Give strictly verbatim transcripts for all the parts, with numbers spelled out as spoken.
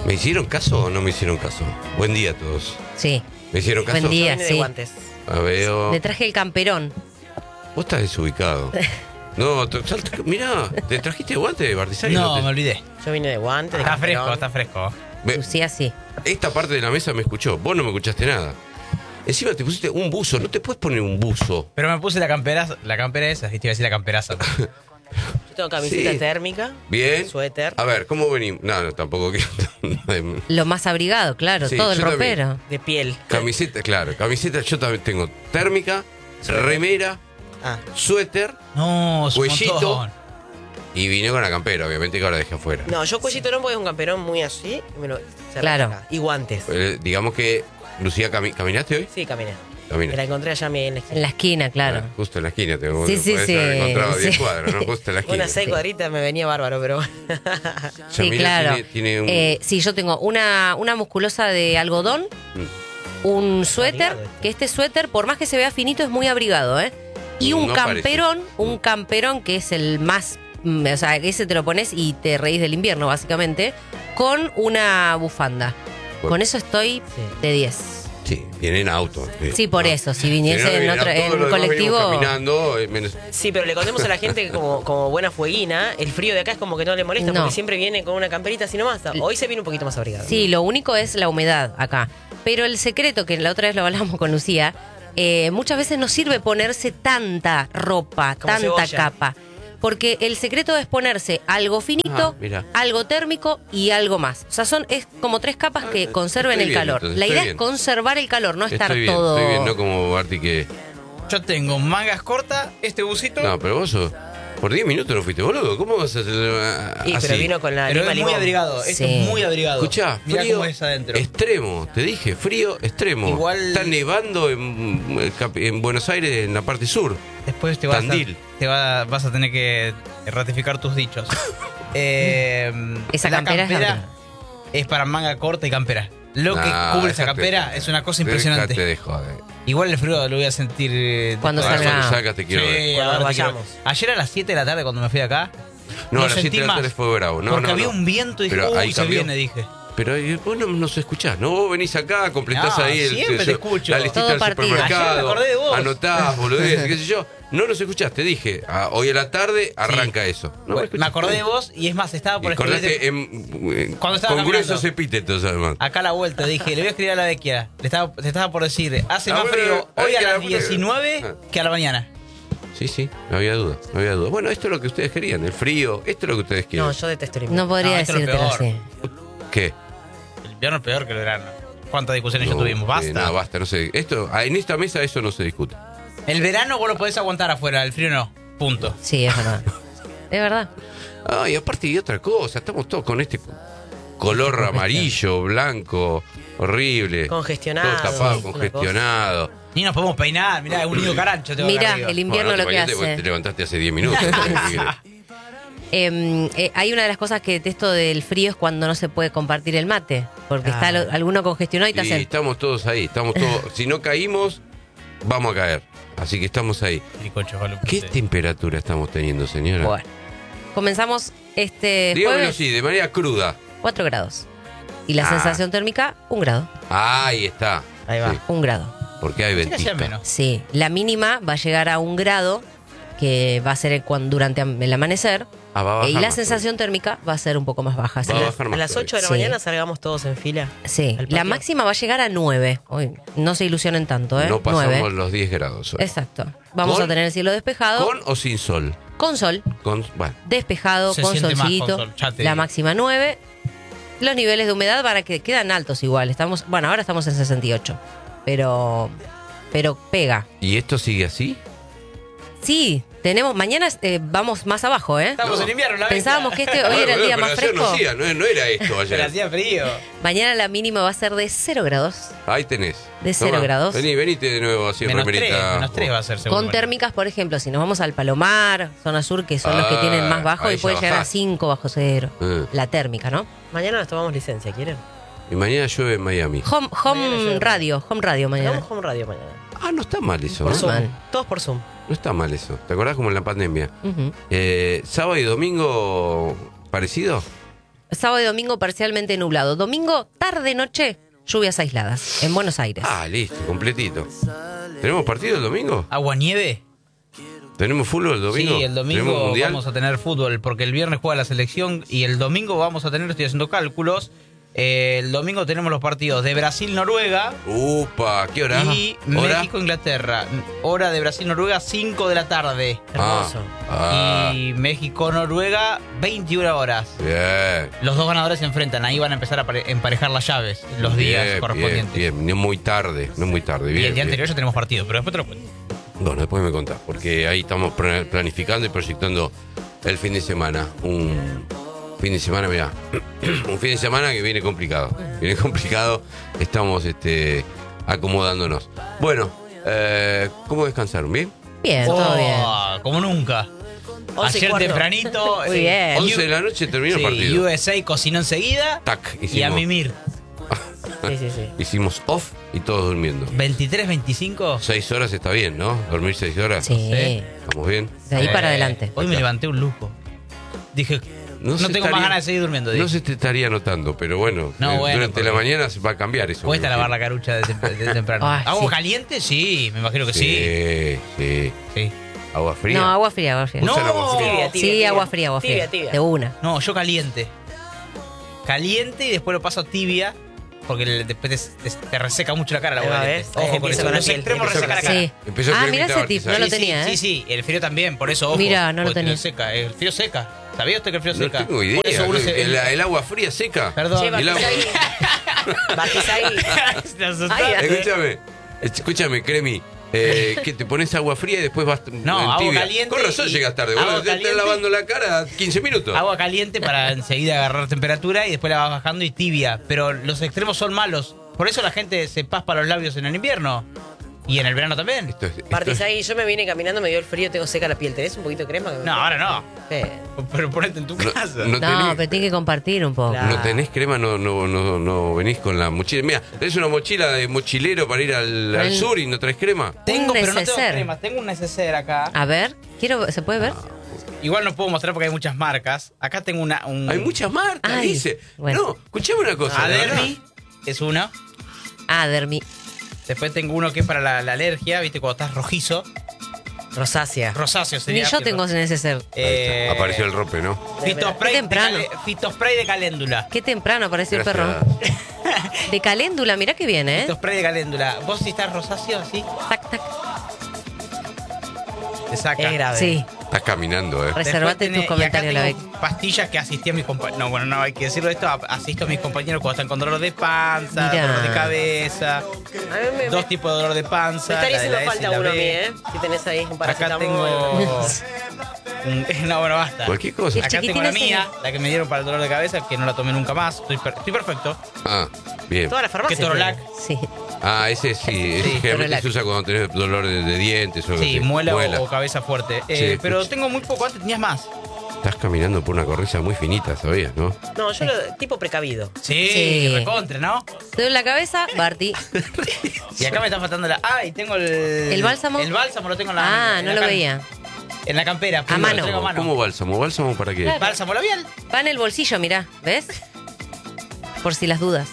¿Me hicieron caso o no me hicieron caso? Buen día a todos. Sí. ¿Me hicieron caso? Buen día, Viene de sí. guantes. A ver. Le traje el camperón. Vos estás desubicado. No, te- salta- mirá, ¿te trajiste guantes de Bartizari? No, te- me olvidé. Yo vine de guantes, de Está camperón. fresco, está fresco. Ve, Lucía, sí. esta parte de la mesa me escuchó. Vos no me escuchaste nada. Encima te pusiste un buzo. No te puedes poner un buzo. Pero me puse la campera, la campera esa, y te iba a decir la camperaza. Yo tengo camiseta Sí. térmica, Bien. suéter, A ver, ¿cómo venimos? No, no, tampoco quiero. Lo más abrigado, claro, Sí, todo el yo también. ropero. de piel. Camiseta, claro. Camiseta yo también tengo térmica, remera, Ah, suéter No, es un Cuellito. montón. y vine con la campera, obviamente que ahora dejé afuera. no, yo cuellito no porque es un camperón muy así. y me lo cerré Claro. acá. Y guantes. Eh, digamos que, Lucía, cami- ¿caminaste hoy? Sí, caminé. Caminé. Me la encontré allá en la esquina. En la esquina, claro. Ah, justo en la esquina. Te, Sí, sí, podés sí, haber encontrado diez sí. cuadras, ¿no? Justo en la esquina. Unas seis cuadritas me venía bárbaro, pero bueno. Sí, Yamila claro. Tiene, tiene un... Eh, sí, yo tengo una, una musculosa de algodón, Mm. un suéter, Abrigado este. que este suéter, por más que se vea finito, es muy abrigado, ¿eh? Y un No camperón, parece. un camperón que es el más, mm, o sea, ese te lo pones y te reís del invierno, básicamente, con una bufanda. Bueno. Con eso estoy Sí. de diez. Sí, viene en auto. Sí, por No. eso, si viniese no en viene otro- auto, en los demás colectivo- venimos caminando, eh, menos... Sí, pero le contemos a la gente que como, como buena fueguina, el frío de acá es como que no le molesta No. porque siempre viene con una camperita así nomás. Hoy se viene un poquito más abrigado. Sí, lo único es la humedad acá. Pero el secreto, que la otra vez lo hablamos con Lucía, eh, muchas veces no sirve ponerse tanta ropa, Como tanta cebolla. capa. Porque el secreto es ponerse algo finito, Ah, mira. algo térmico y algo más. O sea, son es como tres capas que Ah, conserven estoy el bien, calor. entonces, La estoy idea bien. es conservar el calor, no estar Estoy bien, todo... estoy bien, no como Barty que... Yo tengo mangas cortas, este busito. No, pero vos sos... Por diez minutos no fuiste, boludo. ¿Cómo vas a hacer ah, Y, así? pero vino con la pero lima es muy limón. abrigado. Esto Sí. es muy abrigado. Escuchá, Mirá frío cómo es adentro. extremo. Te dije, frío extremo. Igual- Está nevando en, en Buenos Aires, en la parte sur. Después te vas, a, Tandil. te va- vas a tener que ratificar tus dichos. eh, Esa la campera es abrigada. es para manga corta y campera. Lo que Nah, cubre esa déjate- campera es una cosa impresionante. Déjate de joder. Igual el frío lo voy a sentir eh, Cuando después. salga. Cuando salgas te quiero ver. Sí, Cuando ahora te quiero- vayamos. Ayer a las siete de la tarde cuando me fui de acá, No, lo a las sentí siete de la más. tarde fue bravo. No, porque no, había no. un viento y dije, Pero ahí uy, se cambió. viene, dije. Pero eh, vos no nos escuchás, ¿no? Vos venís acá, completás No, ahí el, siempre te escucho. la listita Todo del partido. supermercado. Ayer me acordé de vos. Anotás, boludez, qué sé yo. No nos escuchás, te dije. ah, hoy a la tarde arranca eso. No Bueno, escuchás. me acordé de vos y es más, estaba por Y acordaste escribirte en, en Cuando estaba con gruesos caminando. epítetos, además. acá a la vuelta. Dije, le voy a escribir a la Vecchia. Le estaba, te estaba por decir, hace Ah, más bueno, frío hay hoy que a la- las diecinueve Ah. que a la mañana. Sí, sí, no había duda, no había duda. Bueno, esto es lo que ustedes querían, el frío, esto es lo que ustedes quieren. No, yo detesto el invierno. No podría No, esto es lo decírtelo peor. así. ¿Qué? El invierno es peor que el verano. ¿Cuántas discusiones No, ya tuvimos? Basta. eh, no, basta, no sé. Esto, ah, en esta mesa eso no se discute. El verano vos lo podés aguantar afuera, el frío no. Punto. Sí, es verdad. Es verdad. Ah, y aparte de otra cosa, estamos todos con este color amarillo, blanco, horrible. Congestionado, Todo tapado, una congestionado. Ni nos podemos peinar, mirá, es un nido carancho. tengo acá Mirá, arriba. el invierno Bueno, lo te que bañaste porque hace. te levantaste hace diez minutos. ¿Qué querés? Eh, eh, hay una de las cosas que detesto del frío es cuando no se puede compartir el mate. Porque Ah. está lo- alguno congestionado y te Y hacen. estamos todos ahí, estamos todos. Si no caímos, vamos a caer. Así que estamos ahí. Ricocho, vale, ¿Qué usted. temperatura estamos teniendo, señora? Bueno. Comenzamos este Dígamelo jueves, así, de manera cruda. cuatro grados. Y la Ah. sensación térmica, un grado. Ahí está. Ahí va. Sí, Un grado. porque hay Pensé que hacía ventita. menos. Sí. La mínima va a llegar a un grado, que va a ser cuando, durante el amanecer. Ah, va a bajar Y la más sensación térmica va a ser un poco más baja. sí. Va a A bajar las- más a las todavía. ocho de la Sí. mañana salgamos todos en fila. Sí. al La patio. máxima va a llegar a nueve. Hoy, no se ilusionen tanto, ¿eh? No pasamos nueve. los diez grados hoy. Exacto. Vamos ¿Con? a tener el cielo despejado. ¿Con o sin sol? Con sol. Con, bueno, Despejado, Se con siente más solcito. con sol, ya te la digo. máxima nueve. Los niveles de humedad van a que quedan altos igual. Estamos, bueno, ahora estamos en sesenta y ocho. Pero, pero pega. ¿y esto sigue así? Sí, tenemos. Mañana eh, vamos más abajo, ¿eh? Estamos No. en invierno, la Pensábamos que este hoy era el Bueno, día pero más ayer fresco. No, hacía, no, no era esto Pero ayer. hacía frío. Mañana la mínima va a ser de cero grados. Ahí tenés. De cero Tomá, grados. Vení, venite de nuevo así en Menos tres, remerita. menos tres va a ser seguro. Con térmicas, por ejemplo, si nos vamos al Palomar, zona sur, que son los que Ah, tienen más bajo, ahí y puede ya llegar a bajás. cinco bajo cero. Ah, La térmica, ¿no? Mañana nos tomamos licencia, ¿quieren? y mañana llueve en Miami. Home, home Mañana llueve. radio, home radio mañana. Hagamos home radio mañana. Ah, no está mal eso. Por ¿no? Zoom. mal. Todos por Zoom. No está mal eso. ¿Te acordás como en la pandemia? Ujú. Eh, ¿Sábado y domingo parecido? Sábado y domingo parcialmente nublado. Domingo, tarde-noche, lluvias aisladas en Buenos Aires. Ah, listo, completito. ¿Tenemos partido el domingo? ¿Agua-nieve? ¿Tenemos fútbol el domingo? Sí, el ¿Tenemos domingo mundial? vamos a tener fútbol, porque el viernes juega la selección y el domingo vamos a tener, estoy haciendo cálculos, eh, el domingo tenemos los partidos de Brasil-Noruega Upa, ¿qué hora? y ¿Hora? México-Inglaterra. Hora de Brasil-Noruega, cinco de la tarde. Hermoso. Ah, ah, Y México-Noruega, veintiuna horas. bien. Los dos ganadores se enfrentan, ahí van a empezar a pare- emparejar las llaves, los días Bien, correspondientes. Bien, bien, no es muy tarde, no es muy tarde. Bien, Y el día bien. anterior ya tenemos partido, pero después te lo cuento. Bueno, después me contás, porque ahí estamos pla- planificando y proyectando el fin de semana. Un fin de semana, mirá, un fin de semana que viene complicado. Viene complicado, estamos este, acomodándonos. Bueno, eh, ¿cómo descansaron? ¿Bien? Bien, todo bien. Oh, como nunca. once y Ayer cuarto. tempranito. Muy bien. once de la noche terminó Sí, el partido. U S A cocinó enseguida. Tac, Y a hicimos, mimir. Sí, sí, sí. hicimos off y todos durmiendo. veintitrés veinticinco. Seis horas está bien, ¿no? Dormir seis horas. Sí, Sí. ¿Estamos bien? de ahí para Eh, adelante. Hoy me levanté un lujo. Dije, no, se tengo estaría- más ganas de seguir durmiendo. No dije. se te estaría notando, pero bueno, No, eh, bueno, durante la porque- mañana se va a cambiar eso. Cuesta me lavar la imagino. carucha de, tem- de temprano. Ay, ¿Agua sí. caliente? Sí, me imagino que sí. Sí, sí. Sí. Agua fría. No, agua fría, agua fría. No. Usan agua fría. Tibia, tibia, Sí, tibia. agua fría, agua Tibia, fría. tibia. De una. No, yo caliente. Caliente y después lo paso a tibia. Porque el- después te, te- te reseca mucho la cara la Ahí agua va, caliente. ¿ves? Ahí Ojo con empieza eso. con la Los piel, extremos empieza reseca la con cara. Sí. Empezó Ah, cremita mira ese Bartizar. tip, no lo Sí, tenía, sí, ¿eh? sí, sí, el frío también, por eso ojo. Mira, no lo porque tenía. El seca, el frío seca. ¿Sabía usted que el frío No seca? tengo idea. Por eso uno se- el, el agua fría seca. Perdón. Che, Y el agua- Bartiz ahí. Te asustó. Ay, ay. Escúchame, escúchame, Cremi. Eh, que te pones agua fría y después vas No, en agua tibia. caliente Con razón y- llegas tarde, agua boludo. Te estás caliente. lavando la cara quince minutos. Agua caliente para enseguida agarrar temperatura y después la vas bajando y tibia. Pero los extremos son malos. Por eso la gente se paspa los labios en el invierno. Y en el verano también. Esto es- esto Bartiz es- ahí, yo me vine caminando, me dio el frío, tengo seca la piel. ¿Tenés un poquito de crema? No, ahora no. Sí. Pero ponete en tu No, casa. no No, tenés- pero tiene que compartir un poco. Claro. No tenés crema, no, no, no, no venís con la mochila. Mira, tenés una mochila de mochilero para ir al, al El- sur y no traes crema. Tengo, Un pero no tengo neceser. crema. Tengo un neceser acá. A ver, quiero, ¿se puede ver? Igual no puedo mostrar porque hay muchas marcas. Acá tengo una. Un... Hay muchas marcas, Ay, dice. bueno. No, escuchame una cosa. la Adermi es uno. Ah, Dermi. Después tengo uno que es para la, la alergia, ¿viste? Cuando estás rojizo. Rosácea. Rosáceo Ni sería. yo tengo ese neceser. verdad. Eh, Apareció el rope, ¿no? Fitospray, Qué de temprano. cale- fitospray de caléndula. Qué temprano apareció el perro. Gracias. De caléndula, mirá que viene, ¿eh? Fitospray de caléndula. Vos si estás rosáceo así, Tac, tac. te saca. Es grave. Sí. Estás caminando, ¿eh? Re- Después Reservate tus tenés- y acá comentarios, la tengo pastillas que asistí a mis compañeros. No, bueno, no hay que decirlo esto. a- Asisto a mis compañeros cuando están con dolor de panza, Mirá. dolor de cabeza. A mí me, Dos me- tipos de dolor de panza. me estaría la de haciendo la S y falta la uno a B. mí, ¿eh? Si tenés ahí un Acá paracetamol. tengo. un- no, bueno, basta. Cualquier cosa. El Acá tengo chiquitín la ese. mía, la que me dieron para el dolor de cabeza, que no la tomé nunca más. Estoy, per- estoy perfecto. Ah, bien. Toda la farmacia. Que Torolac. tiene. Sí. Ah, ese sí. Ese Sí, generalmente Torolac. se usa cuando tenés dolor de, de dientes o algo Sí, así. muela, o- O, cabeza fuerte. Eh, Sí, pero escucha. tengo muy poco, antes tenías más. Estás caminando por una correza muy finita, ¿sabías, no? No, yo lo tipo precavido. Sí, Sí. recontra, ¿no? Te doy la cabeza, Barty. Y acá me está faltando la. Ah, y tengo el. ¿El bálsamo? El bálsamo lo tengo en la. Ah, en no la lo can- veía. En la campera. pero mano. lo traigo a mano. ¿Cómo bálsamo? ¿Bálsamo para qué? Claro. Bálsamo labial. Va en el bolsillo, mirá. ¿Ves? Por si las dudas.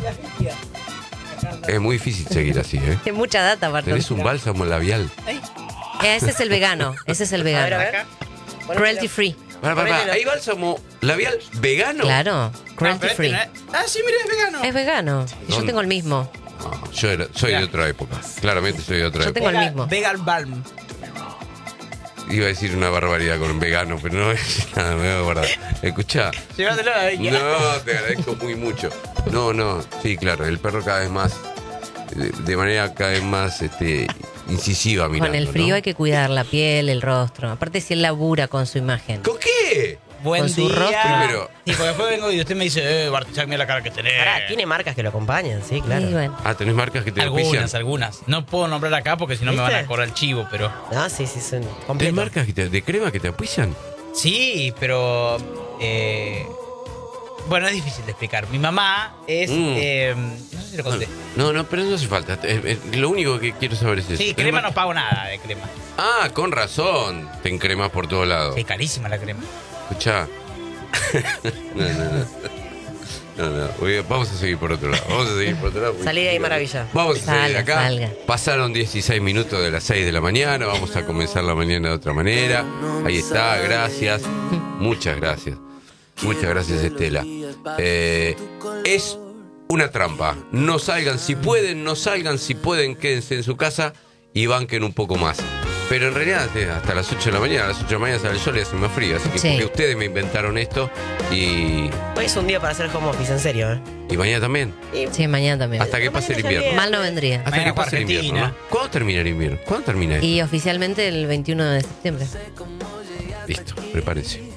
Es muy difícil seguir así, ¿eh? Tiene mucha data, Bartol. Tenés un bálsamo labial. Ahí. Eh, ese es el vegano. Ese es el A ver, vegano. a ver. Acá. Cruelty free. Para, para, para. Ponele la- ¿Hay bálsamo labial vegano? Claro. No, Cruelty pero este free. no es- Ah, sí, mira, es vegano. Es vegano. Y yo ¿Dónde? tengo el mismo. No, yo era- soy de Mirá. otra época. Claramente soy de otra Yo época. tengo el Vegan- mismo. Vegan Balm. Iba a decir una barbaridad con vegano, pero no es nada, me voy a guardar. Escuchá. Llévatelo ahí. No, te agradezco muy mucho. No, no, sí, claro, el perro cada vez más, de, de manera cada vez más este, incisiva mirando, Con el frío ¿no? hay que cuidar la piel, el rostro. Aparte si él labura con su imagen. ¿Con qué? Buen Con su día. rostro. Primero. Y porque después vengo y usted me dice, eh, Bartichak, mira la cara que tenés. Pará, tiene marcas que lo acompañan, sí, claro. Y bueno. Ah, tenés marcas que te auspician. Algunas, algunas. No puedo nombrar acá porque si no me van a ¿Viste? cobrar el chivo, pero. No, sí, sí, son ¿Tenés completos. marcas que te- de crema que te auspician? Sí, pero. eh, bueno, es difícil de explicar. Mi mamá es. Mm. eh, no sé si lo conté. No, no, pero no hace falta. Eh, eh, Lo único que quiero saber es eso. Sí, ¿Tenés crema mar- no pago nada de crema. Ah, con razón. Te encremas por todos lados. Sí, carísima la crema. Escuchá. No, no, no. No, no, voy a- vamos a seguir por otro lado. Vamos a seguir por otro lado. Salí de ahí, maravilla. Vamos a salir de Salga, acá. salga. Pasaron dieciséis minutos de las seis de la mañana. Vamos a comenzar la mañana de otra manera. Ahí está, gracias. Muchas gracias. Muchas gracias, Estela. Eh, es una trampa. No salgan si pueden, no salgan si pueden, quédense en su casa y banquen un poco más. Pero en realidad eh, hasta las ocho de la mañana, a las ocho de la mañana sale el sol y hace más frío. Así que Sí. porque ustedes me inventaron esto y, Hoy es un día para hacer home office, en serio, ¿eh? y mañana también. Y Sí, mañana también. Hasta que pase el Mañana ya invierno. Mal no vendría. Hasta Mañana que pase el juega invierno, Argentina. ¿no? ¿Cuándo termina el invierno? ¿Cuándo termina esto? Y oficialmente el veintiuno de septiembre. Listo, prepárense.